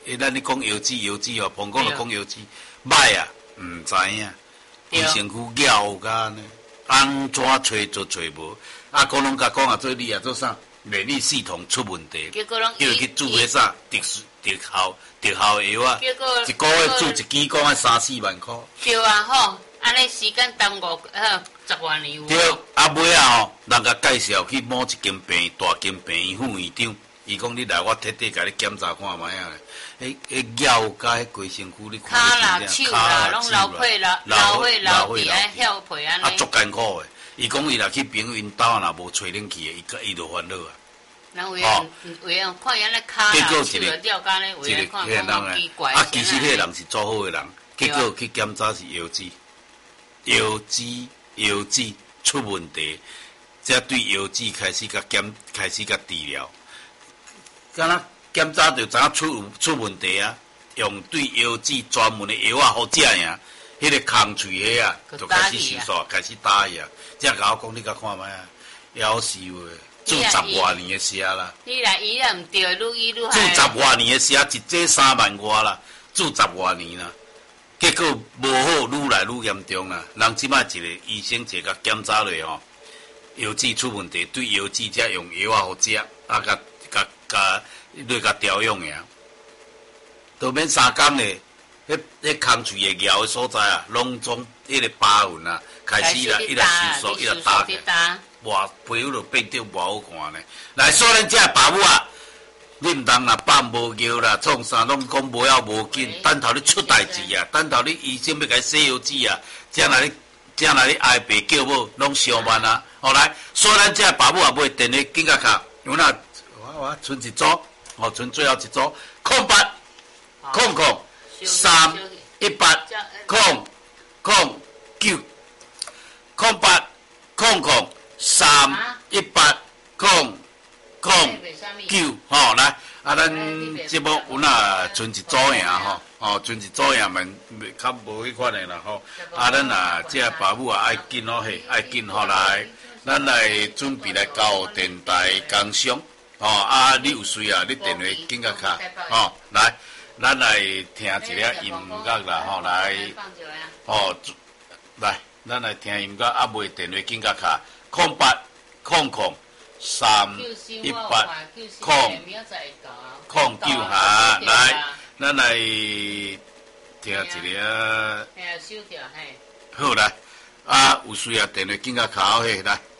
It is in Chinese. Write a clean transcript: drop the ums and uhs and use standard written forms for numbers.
咱咧讲腰子哦，彭讲就讲腰子，歹啊，毋知影，规身躯咬甲呢，安怎找就找无，啊，讲拢甲讲啊，做你啊做啥，免疫系统出问题， 结果拢叫伊去煮迄啥特效药啊，一个月煮一支，讲啊3-4万块。 对啊，吼，安尼时间耽误10多年有。 对，啊尾啊吼，人甲介绍去某一间大间病院副院长，伊讲你来，我彻底甲你检查看卖啊。咬甲迄规身躯，你看骹啦、手啦，拢流血啦，流血啊，血皮安尼。 啊，足艰苦诶！伊讲伊若去朋友因兜若无吹冷气诶，伊就烦恼啊。 人有样看伊安尼骹啦、手啦掉甲呢，有样看讲奇怪。 啊，其实迄个人是做好诶人，结果去检查是腰子出问题，才对腰子开始甲治疗。敢若检查就知影出问题啊，用对腰子专门的药啊好食呀，迄个空喙迄啊，就开始收缩，开始打呀。才甲我讲，你甲看卖啊，夭寿诶，住10多年诶事啦。 你来医院毋对，愈医愈害。 住10多年诶事，一剂3万外啦，住10多年啦。结果无好，愈来愈严重啦。人即摆一个医生一个检查落吼，腰子出问题，对腰子才用药啊好食，啊你甲调养呀，都免3工咧。迄空喙会咬诶所在啊，拢总迄个疤痕啊，开始啦，一直收缩，一直打起，皮肤就变得无好看咧。来，所咱遮爸母啊，你毋通啦，放无尿啦，创啥拢讲无要无紧，等头你出代志啊，等头你医生要甲你洗腰子啊，正来你挨爸叫某，拢上慢啊。后来，所咱遮爸母也买电话紧甲卡，有哪我剩一组。剩最后一组，0800 318 009 0800 318 009吼，来啊，咱节目有哪剩一组样吼，剩一组样蛮较无迄款的啦吼，啊，咱啊这爸母啊爱紧吼嘿，爱紧吼来，咱来准备来交电台工商。啊，你有需要，你电话紧甲卡，来，咱来听一个音乐啦，来，来，咱来听音乐，啊，袂电话紧甲卡，0800 318 009哈，来，咱来听一个，好来，啊，有需要电话紧甲卡，嘿，来。